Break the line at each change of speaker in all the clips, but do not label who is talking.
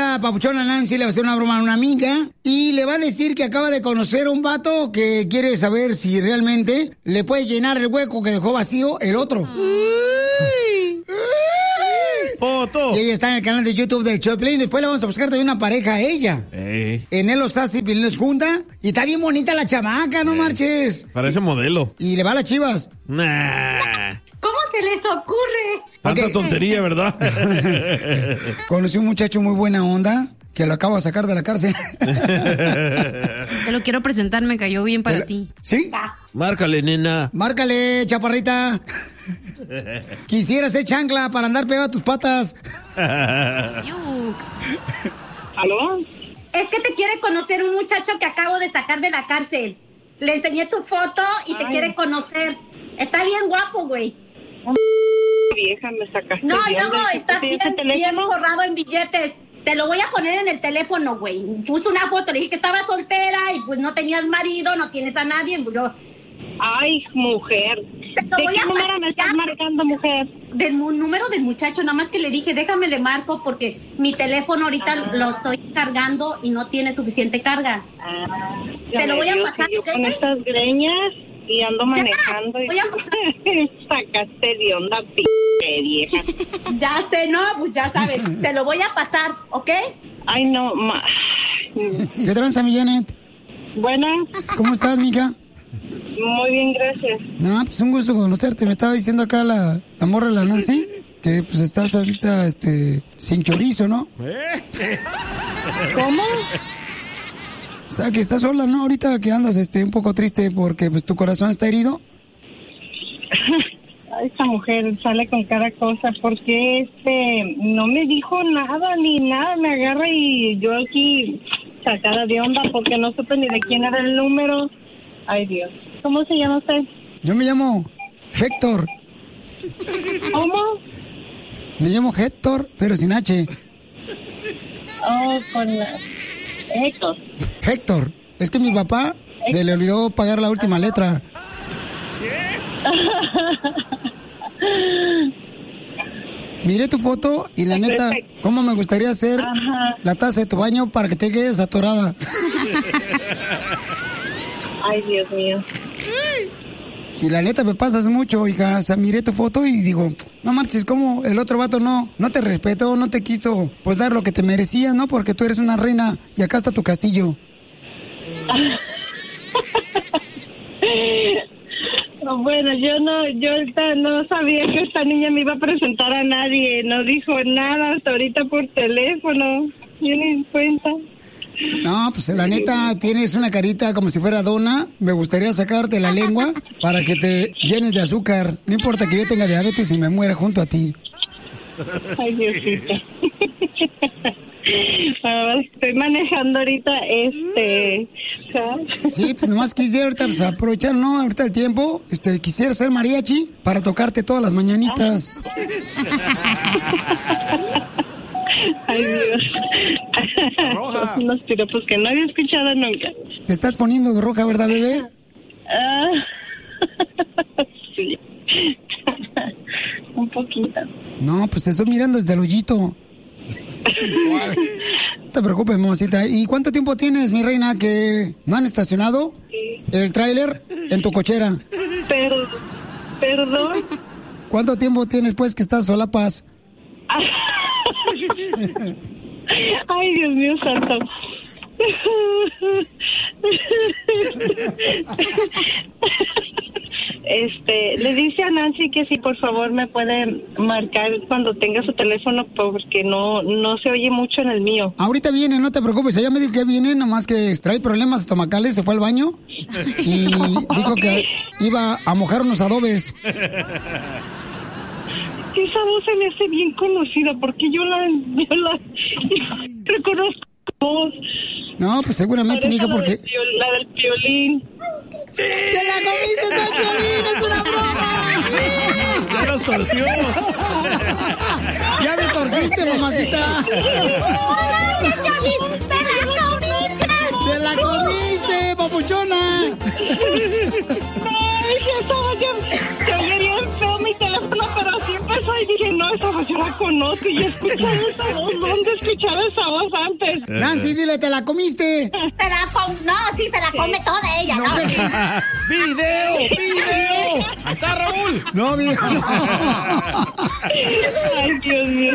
esta papuchona Nancy le va a hacer una broma a una amiga y le va a decir que acaba de conocer a un vato que quiere saber si realmente le puede llenar el hueco que dejó vacío el otro.
¡Foto!
Y ella está en el canal de YouTube del Choplin. Después le vamos a buscar también una pareja a ella. En él los hace y los junta. Y está bien bonita la chamaca, no marches.
Parece modelo.
Y le va a las Chivas.
Nah.
¿Cómo se les ocurre?
Tanta tontería, ¿verdad?
Conocí un muchacho muy buena onda que lo acabo de sacar de la cárcel.
Te lo quiero presentar, me cayó bien para ti.
¿Sí?
Márcale, nena.
Márcale, chaparrita. Quisiera ser chancla para andar pegado a tus patas.
¿Aló? Es que te quiere conocer un muchacho que acabo de sacar de la cárcel. Le enseñé tu foto y te quiere conocer. Está bien guapo, güey.
Vieja, me sacaste.
No,
de
está bien forrado en billetes. Te lo voy a poner en el teléfono, güey. Puse una foto, le dije que estaba soltera y pues no tenías marido, no tienes a nadie. Yo...
Ay, mujer.
¿De qué
número me estás marcando, mujer?
Del número del muchacho, nada más que le dije, déjame le marco porque mi teléfono ahorita lo estoy cargando y no tiene suficiente carga. Te lo voy a pasar.
Yo con estas greñas y ando manejando.
Voy a pasar.
Sacaste de onda, vieja.
Ya sé, no, pues ya sabes. Te lo voy a pasar, ¿ok?
Ay, no,
¿Qué tranza, mi Janet?
Buenas.
¿Cómo estás, mija?
Muy bien, gracias.
No, pues un gusto conocerte. Me estaba diciendo acá la morra de la Nancy que pues estás así, sin chorizo, ¿no?
¿Cómo?
O sea, que estás sola, ¿no? Ahorita que andas un poco triste porque pues tu corazón está herido.
Esta mujer sale con cada cosa porque no me dijo nada ni nada, me agarra y yo aquí sacada de onda porque no supe ni de quién era el número. Ay, Dios. ¿Cómo se llama usted?
Yo me llamo Héctor.
¿Cómo?
Me llamo Héctor, pero sin H.
Oh, con la... Héctor.
Héctor. Es que mi papá se le olvidó pagar la última letra. Miré tu foto y la neta, ¿cómo me gustaría hacer la taza de tu baño para que te quedes atorada?
Ay, Dios mío.
Y la neta me pasas mucho, hija. O sea, miré tu foto y digo, no marches, ¿cómo el otro vato no te respetó, no te quiso pues dar lo que te merecías, ¿no? Porque tú eres una reina y acá está tu castillo.
Bueno, yo ahorita no sabía que esta niña me iba a presentar a nadie. No dijo nada hasta ahorita por teléfono. Yo ni en cuenta.
No, pues la neta, tienes una carita como si fuera dona. Me gustaría sacarte la lengua para que te llenes de azúcar. No importa que yo tenga diabetes y me muera junto a ti.
Ay, Diosito. Estoy manejando ahorita,
Sí, pues nomás quisiera ahorita pues, aprovechar, ¿no? Ahorita el tiempo. Quisiera ser mariachi para tocarte todas las mañanitas.
Ay, Dios.
Roja.
Unos piropos que no había escuchado nunca.
Te estás poniendo roja, ¿verdad, bebé?
Sí. Un poquito.
No, pues te estoy mirando desde el hoyito. No te preocupes, mamacita. ¿Y cuánto tiempo tienes, mi reina, que no han estacionado el tráiler en tu cochera?
¿Perdón?
¿Cuánto tiempo tienes, pues, que estás solapas?
Ay, Dios mío santo. Le dice a Nancy que si por favor me puede marcar cuando tenga su teléfono porque no se oye mucho en el mío.
Ahorita viene, no te preocupes, ella me dijo que viene, nomás que trae problemas estomacales, se fue al baño y dijo que iba a mojar unos adobes.
Esa voz se me hace bien conocida porque yo la reconozco voz.
No, pues seguramente, mija, porque...
La del Piolín.
¡Sí! ¡Te la comiste, ese Piolín! ¡Es una broma!
¡Ya nos torció!
¡Ya me torciste, mamacita! ¡Te la comiste, papuchona!
¡Ay, ya estaba! Yo quería feo mi teléfono. teléfono, pero así empezó y dije, no, esa voz yo la conozco y escuché esa voz. ¿Dónde escuchaba esa voz antes?
Nancy, dile, ¿te la comiste?
No, sí, se la come toda ella, ¿no?
¡Video! ¡Ahí está, Raúl!
No, video no.
Ay, Dios mío.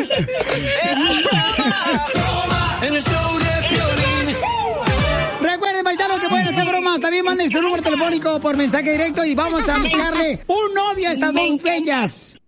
En el show de Piolín.
Recuerden, paisano, que pueden hacer bromas. También manden su número telefónico por mensaje directo y vamos a buscarle un novio a estas dos bellas.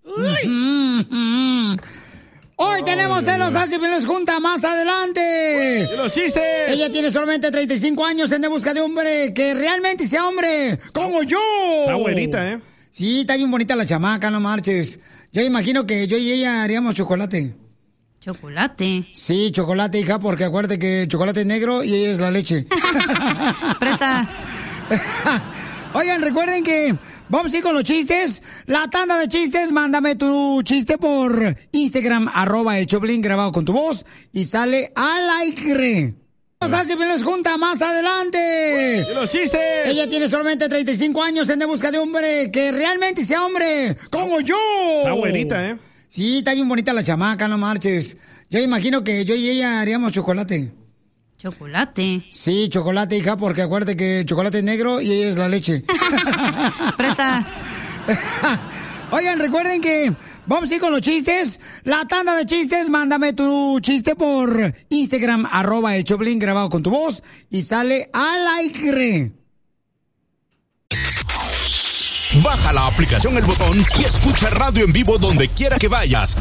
Hoy tenemos en Los Ángeles junta más adelante.
¡Y los chistes!
Ella tiene solamente 35 años en busca de hombre que realmente sea hombre, como yo.
Está buenita, ¿eh?
Sí, está bien bonita la chamaca, no marches. Yo imagino que yo y ella haríamos chocolate.
Chocolate.
Sí, chocolate, hija, porque acuérdate que el chocolate es negro y ella es la leche.
Presta.
Oigan, recuerden que vamos a ir con los chistes. La tanda de chistes, mándame tu chiste por Instagram, @el Choplin, grabado con tu voz y sale al aire. Vamos a hacerlos junta más adelante.
¡Y los chistes!
Ella tiene solamente 35 años en busca de hombre que realmente sea hombre, como yo.
Está buenita, ¿eh?
Sí, está bien bonita la chamaca, no marches. Yo imagino que yo y ella haríamos chocolate.
Chocolate.
Sí, chocolate, hija, porque acuérdate que el chocolate es negro y ella es la leche.
Presta.
Oigan, recuerden que vamos a ir con los chistes. La tanda de chistes, mándame tu chiste por Instagram, @el Choplin, grabado con tu voz y sale al aire.
Baja la aplicación El Botón y escucha radio en vivo donde quiera que vayas.